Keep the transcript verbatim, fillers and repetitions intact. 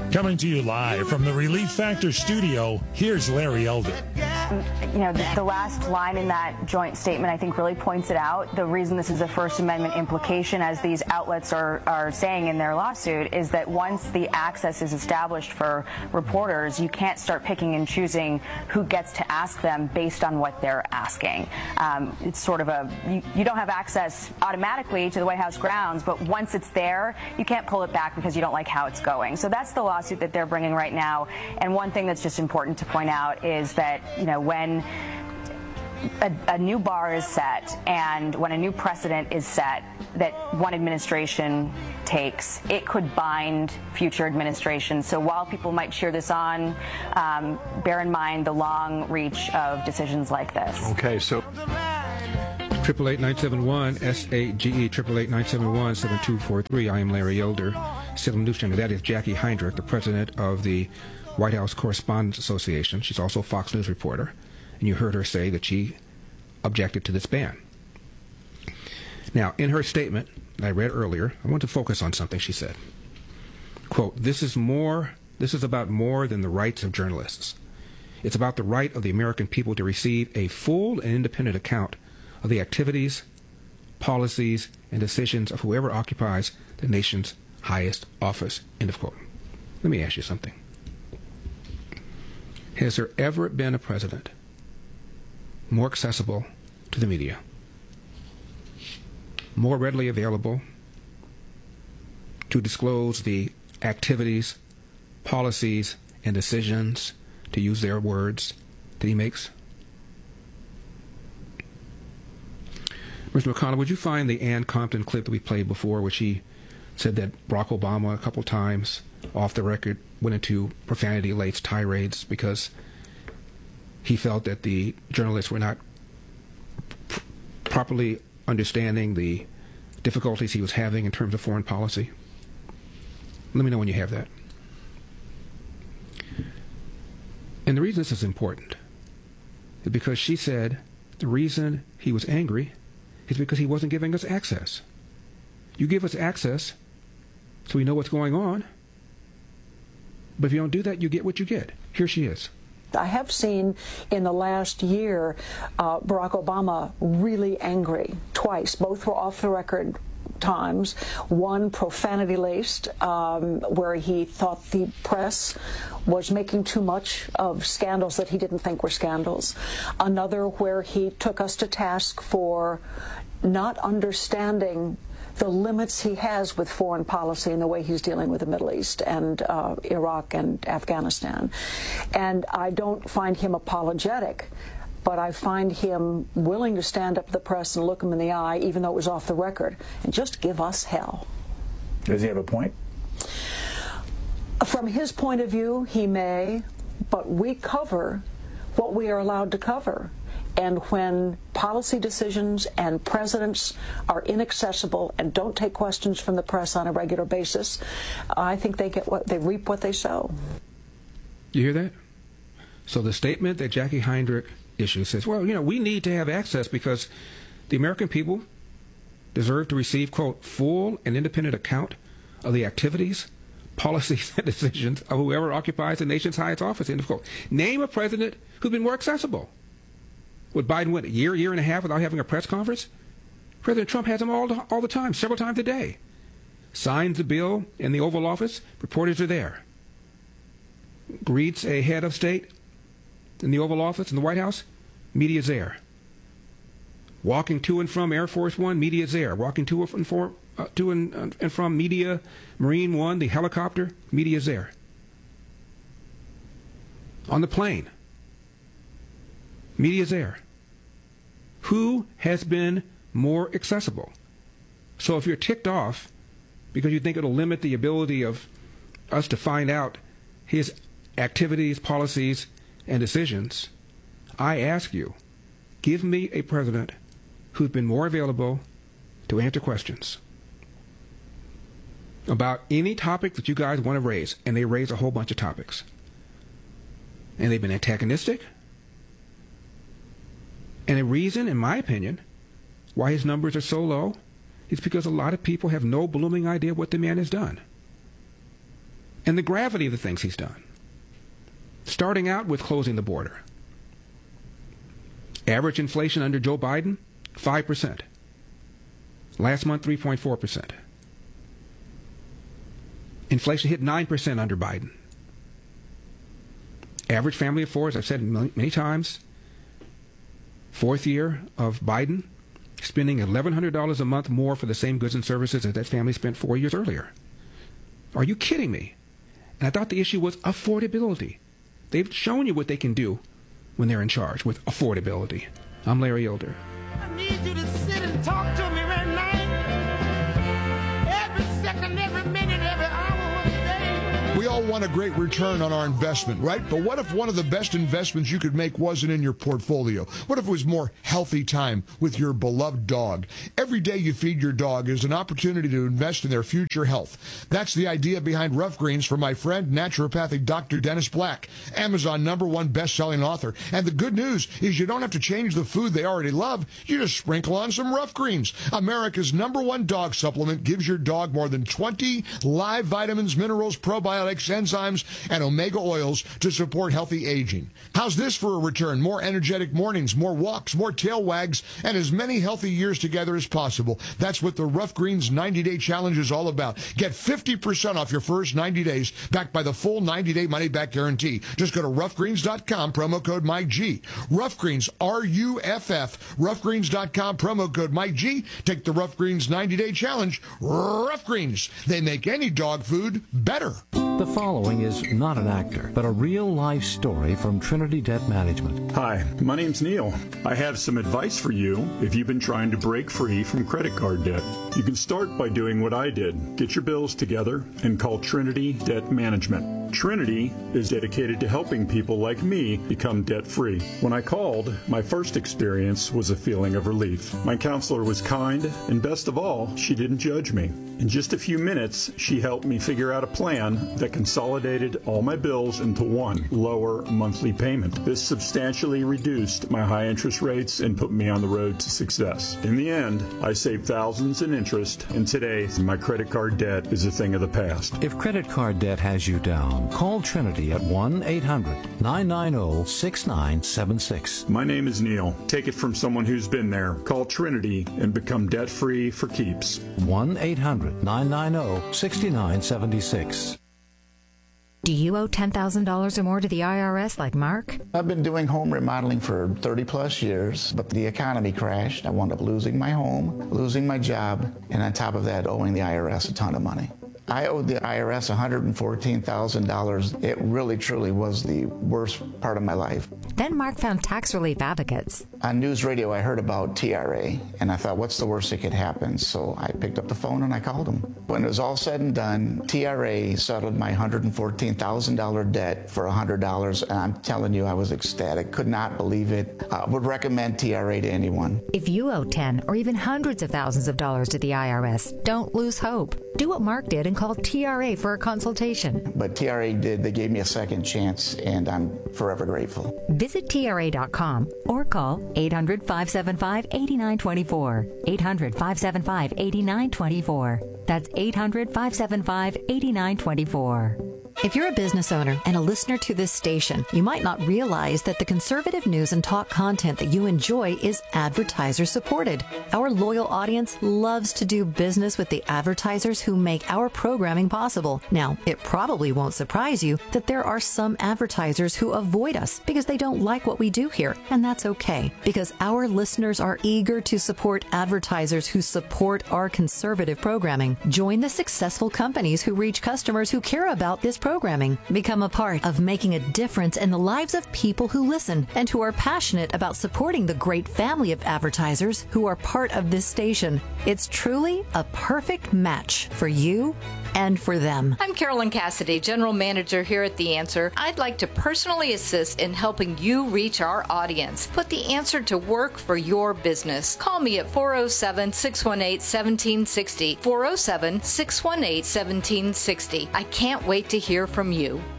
Coming to you live from the Relief Factor studio, here's Larry Elder. You know, the, the last line in that joint statement, I think, really points it out. The reason this is a First Amendment implication, as these outlets are, are saying in their lawsuit, is that once the access is established for reporters, you can't start picking and choosing who gets to ask them based on what they're asking. Um, it's sort of a, you, you don't have access automatically to the White House grounds, but once it's there, you can't pull it back because you don't like how it's going. So that's the lawsuit that they're bringing right now. And one thing that's just important to point out is that, you know, when a, a new bar is set and when a new precedent is set that one administration takes, it could bind future administrations. So while people might cheer this on, um, bear in mind the long reach of decisions like this. Okay, so triple eight nine seven one S A G E triple eight nine seven one seven two four three. I am Larry Elder, Salem News Channel. That is Jackie Heinrich, the president of the White House Correspondents Association. She's also a Fox News reporter, and you heard her say that she objected to this ban. Now, in her statement that I read earlier, I want to focus on something she said. Quote, "This is more, this is about more than the rights of journalists. It's about the right of the American people to receive a full and independent account of the activities, policies, and decisions of whoever occupies the nation's highest office." End of quote. Let me ask you something. Has there ever been a president more accessible to the media, more readily available to disclose the activities, policies, and decisions, to use their words, that he makes? Mister McConnell, would you find the Ann Compton clip that we played before, which he said that Barack Obama a couple times off the record went into profanity-laced tirades because he felt that the journalists were not pr- properly understanding the difficulties he was having in terms of foreign policy? Let me know when you have that. And the reason this is important is because she said the reason he was angry is because he wasn't giving us access. You give us access so we know what's going on, but if you don't do that, you get what you get. Here she is. I have seen in the last year uh, Barack Obama really angry twice. Both were off-the-record times. One profanity-laced, um, where he thought the press was making too much of scandals that he didn't think were scandals. Another where he took us to task for not understanding the limits he has with foreign policy and the way he's dealing with the Middle East and uh, Iraq and Afghanistan. And I don't find him apologetic, but I find him willing to stand up to the press and look him in the eye, even though it was off the record, and just give us hell. Does he have a point? From his point of view, he may, but we cover what we are allowed to cover. And when policy decisions and presidents are inaccessible and don't take questions from the press on a regular basis, I think they get what they reap what they sow. You hear that? So the statement that Jackie Heinrich issues says, well, you know, we need to have access because the American people deserve to receive, quote, full and independent account of the activities, policies, and decisions of whoever occupies the nation's highest office, end of quote. Name a president who's been more accessible. Would Biden went a year, year and a half without having a press conference? President Trump has them all the, all the time, several times a day. Signs the bill in the Oval Office, reporters are there. Greets a head of state in the Oval Office, in the White House, media's there. Walking to and from Air Force One, media's there. Walking to and from, uh, to and, uh, and from Media, Marine One, the helicopter, media's there. On the plane, media's there. Who has been more accessible? So if you're ticked off because you think it'll limit the ability of us to find out his activities, policies, and decisions, I ask you, give me a president who's been more available to answer questions about any topic that you guys want to raise, and they raise a whole bunch of topics. And they've been antagonistic. And the reason, in my opinion, why his numbers are so low is because a lot of people have no blooming idea what the man has done. and the gravity of the things he's done. Starting out with closing the border. Average inflation under Joe Biden, five percent. Last month, three point four percent. Inflation hit nine percent under Biden. Average family of four, as I've said many times, fourth year of Biden, spending eleven hundred dollars a month more for the same goods and services that that family spent four years earlier. Are you kidding me? And I thought the issue was affordability. They've shown you what they can do when they're in charge with affordability. I'm Larry Elder. I need you to sit and talk to me right now. Every second, every minute, every hour of the day. We all want a great return on our investment, right? But what if one of the best investments you could make wasn't in your portfolio? What if it was more healthy time with your beloved dog? Every day you feed your dog is an opportunity to invest in their future health. That's the idea behind Rough Greens from my friend, naturopathic Doctor Dennis Black, Amazon number one best-selling author. And the good news is you don't have to change the food they already love. You just sprinkle on some Rough Greens. America's number one dog supplement gives your dog more than twenty live vitamins, minerals, probiotics, enzymes, and omega oils to support healthy aging. How's this for a return? More energetic mornings, more walks, more tail wags, and as many healthy years together as possible. That's what the Rough Greens ninety-day challenge is all about. Get fifty percent off your first ninety days, backed by the full ninety-day money-back guarantee. Just go to rough greens dot com, promo code Mike G. Rough Greens, R U F F, rough greens dot com, promo code Mike G. Take the Rough Greens ninety-day challenge. Rough Greens. They make any dog food better. The following is not an actor, but a real-life story from Trinity Debt Management. Hi, my name's Neil. I have some advice for you if you've been trying to break free from credit card debt. You can start by doing what I did. Get your bills together and call Trinity Debt Management. Trinity is dedicated to helping people like me become debt-free. When I called, my first experience was a feeling of relief. My counselor was kind, and best of all, she didn't judge me. In just a few minutes, she helped me figure out a plan that consolidated all my bills into one lower monthly payment. This substantially reduced my high interest rates and put me on the road to success. In the end, I saved thousands in interest, and today, my credit card debt is a thing of the past. If credit card debt has you down, call Trinity at one eight hundred nine nine zero six nine seven six. My name is Neil. Take it from someone who's been there. Call Trinity and become debt-free for keeps. one eight hundred nine nine zero six nine seven six. Do you owe ten thousand dollars or more to the I R S like Mark? I've been doing home remodeling for thirty plus years, but the economy crashed. I wound up losing my home, losing my job, and on top of that, owing the I R S a ton of money. I owed the I R S one hundred fourteen thousand dollars. It really, truly was the worst part of my life. Then Mark found tax relief advocates. On news radio, I heard about T R A, and I thought, what's the worst that could happen? So I picked up the phone and I called them. When it was all said and done, T R A settled my one hundred fourteen thousand dollars debt for one hundred dollars, and I'm telling you, I was ecstatic. Could not believe it. I would recommend T R A to anyone. If you owe ten or even hundreds of thousands of dollars to the I R S, don't lose hope. Do what Mark did and call T R A for a consultation. But T R A did. They gave me a second chance, and I'm forever grateful. Visit T R A dot com or call eight hundred five seven five eight nine two four. eight hundred five seven five eight nine two four. That's eight hundred five seven five eight nine two four. If you're a business owner and a listener to this station, you might not realize that the conservative news and talk content that you enjoy is advertiser supported. Our loyal audience loves to do business with the advertisers who make our programming possible. Now, it probably won't surprise you that there are some advertisers who avoid us because they don't like what we do here, and that's okay, because our listeners are eager to support advertisers who support our conservative programming. Join the successful companies who reach customers who care about this program. Programming. Become a part of making a difference in the lives of people who listen and who are passionate about supporting the great family of advertisers who are part of this station. It's truly a perfect match for you and for them. I'm Carolyn Cassidy, General Manager here at The Answer. I'd like to personally assist in helping you reach our audience. Put The Answer to work for your business. Call me at four oh seven, six one eight, one seven six oh, four oh seven, six one eight, one seven six oh. I can't wait to hear from you.